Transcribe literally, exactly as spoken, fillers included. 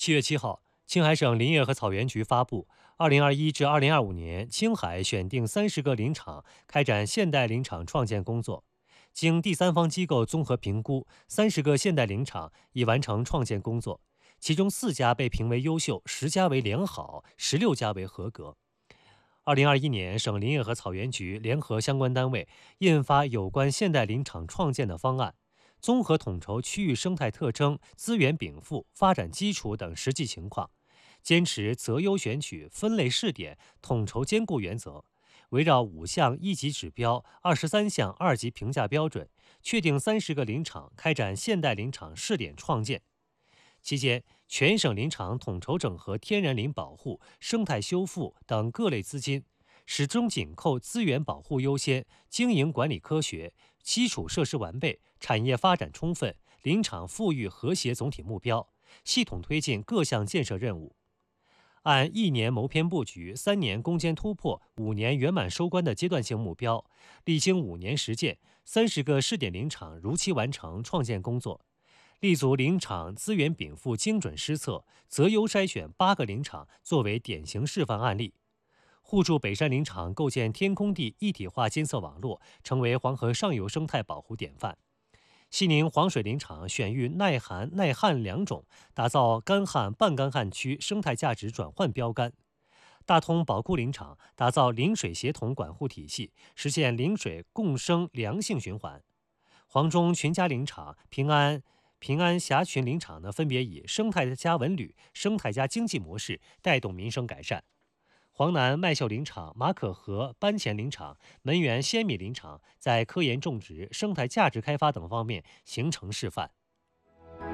七月七号，青海省林业和草原局发布，二零二一至二零二五年，青海选定三十个林场开展现代林场创建工作。经第三方机构综合评估，三十个现代林场已完成创建工作，其中四家被评为优秀，十家为良好，十六家为合格。二零二一年，省林业和草原局联合相关单位印发有关现代林场创建的方案，综合统筹区域生态特征、资源禀赋、发展基础等实际情况，坚持择优选取、分类试点、统筹兼顾原则，围绕五项一级指标、二十三项二级评价标准，确定三十个林场开展现代林场试点创建。期间，全省林场统筹整合天然林保护、生态修复等各类资金，始终紧扣资源保护优先、经营管理科学、基础设施完备、产业发展充分、林场富裕和谐总体目标，系统推进各项建设任务。按一年谋篇布局、三年攻坚突破、五年圆满收官的阶段性目标，历经五年实践，三十个试点林场如期完成创建工作。立足林场资源禀赋精准施策，择优筛选八个林场作为典型示范案例。互助北山林场构建天空地一体化监测网络，成为黄河上游生态保护典范。西宁黄水林场选育耐寒耐旱两种，打造干旱半干旱区生态价值转换标杆。大通宝库林场打造林水协同管护体系，实现林水共生良性循环。黄中群家林场、平安平安峡群林场呢，分别以生态加文旅、生态加经济模式带动民生改善。黄南麦秀林场、马可河班前林场、门源鲜米林场在科研种植、生态价值开发等方面形成示范。